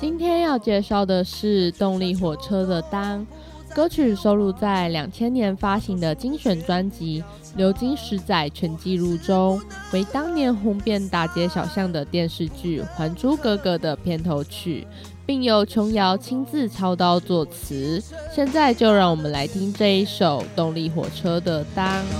今天要介绍的是动力火车的当，歌曲收录在2000年发行的精选专辑《流金十载全记录》中，为当年红遍大街小巷的电视剧《还珠格格》的片头曲，并由琼瑶亲自操刀作词。现在就让我们来听这一首动力火车的当。